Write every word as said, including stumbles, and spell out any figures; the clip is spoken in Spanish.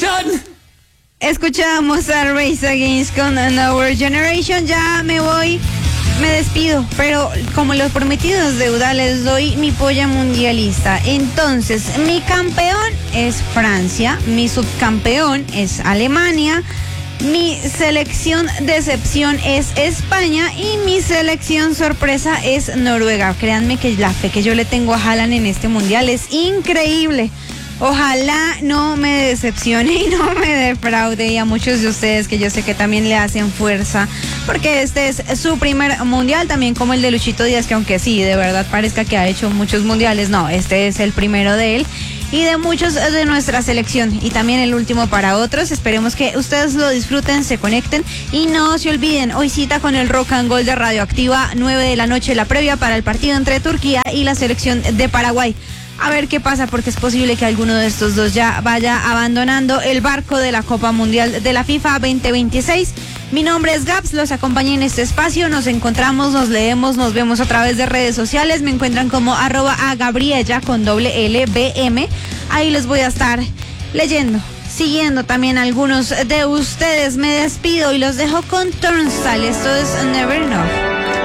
Generation. Escuchamos a Race Against con Our Generation. Ya me voy, me despido, pero como los prometidos deuda, les doy mi polla mundialista. Entonces, mi campeón es Francia, mi subcampeón es Alemania, mi selección decepción es España y mi selección sorpresa es Noruega. Créanme que la fe que yo le tengo a Haaland en este mundial es increíble. Ojalá no me decepcione y no me defraude, y a muchos de ustedes que yo sé que también le hacen fuerza, porque este es su primer mundial, también como el de Luchito Díaz, que aunque sí, de verdad parezca que ha hecho muchos mundiales, no, este es el primero de él y de muchos de nuestra selección, y también el último para otros. Esperemos que ustedes lo disfruten, se conecten y no se olviden, hoy cita con el Rock and Gold de Radioactiva, nueve de la noche, la previa para el partido entre Turquía y la selección de Paraguay. A ver qué pasa, porque es posible que alguno de estos dos ya vaya abandonando el barco de la Copa Mundial de la FIFA veinte veintiséis. Mi nombre es Gaps, los acompañé en este espacio, nos encontramos, nos leemos, nos vemos a través de redes sociales, me encuentran como arroba a Gabriella con doble L B M, ahí les voy a estar leyendo, siguiendo también algunos de ustedes. Me despido y los dejo con Turnstile, esto es Never Enough.